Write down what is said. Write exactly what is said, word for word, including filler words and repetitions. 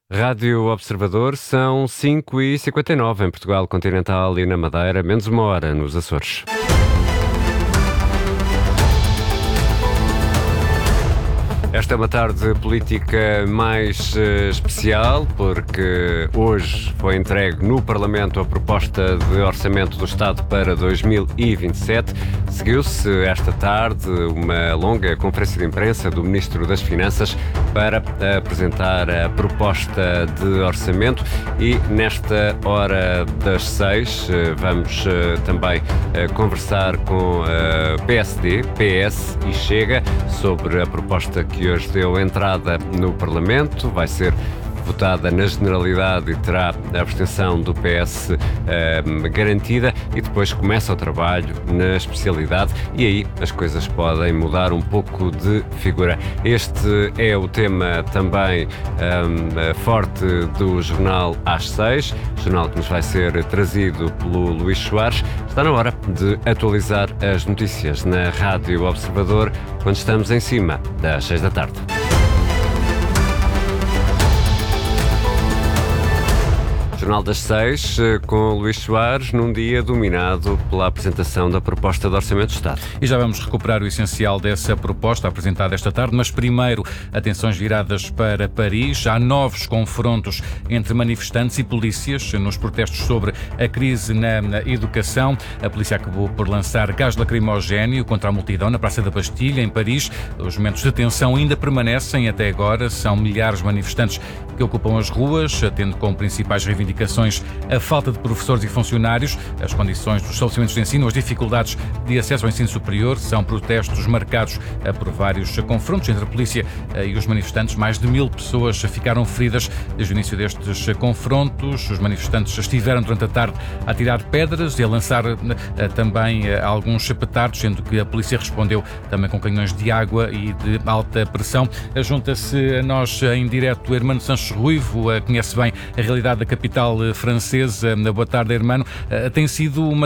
Rádio Observador, são cinco e cinquenta e nove em Portugal Continental e na Madeira, menos uma hora nos Açores. Esta é uma tarde política mais uh, especial, porque hoje foi entregue no Parlamento a proposta de orçamento do Estado para dois mil e vinte e sete. Seguiu-se esta tarde uma longa conferência de imprensa do Ministro das Finanças para apresentar a proposta de orçamento e nesta hora das seis uh, vamos uh, também uh, conversar com a P S D, P S e Chega sobre a proposta que hoje deu entrada no Parlamento. Vai ser votada na generalidade e terá a abstenção do P S eh, garantida, e depois começa o trabalho na especialidade e aí as coisas podem mudar um pouco de figura. Este é o tema também eh, forte do Jornal às seis, jornal que nos vai ser trazido pelo Luís Soares. Está na hora de atualizar as notícias na Rádio Observador, quando estamos em cima das seis da tarde. Jornal das seis, com Luís Soares, num dia dominado pela apresentação da proposta de Orçamento do Estado. E já vamos recuperar o essencial dessa proposta apresentada esta tarde, mas primeiro, atenções viradas para Paris. Há novos confrontos entre manifestantes e polícias nos protestos sobre a crise na, na educação. A polícia acabou por lançar gás lacrimogéneo contra a multidão na Praça da Bastilha, em Paris. Os momentos de tensão ainda permanecem até agora. São milhares de manifestantes que ocupam as ruas, tendo como principais reivindicações a falta de professores e funcionários, as condições dos estabelecimentos de ensino, as dificuldades de acesso ao ensino superior. São protestos marcados por vários confrontos entre a polícia e os manifestantes. Mais de mil pessoas ficaram feridas desde o início destes confrontos. Os manifestantes estiveram durante a tarde a tirar pedras e a lançar também alguns petardos, sendo que a polícia respondeu também com canhões de água e de alta pressão. Junta-se a nós em direto Hermano Sanches Ruivo, conhece bem a realidade da capital francesa. Boa tarde, Hermano. Tem sido uma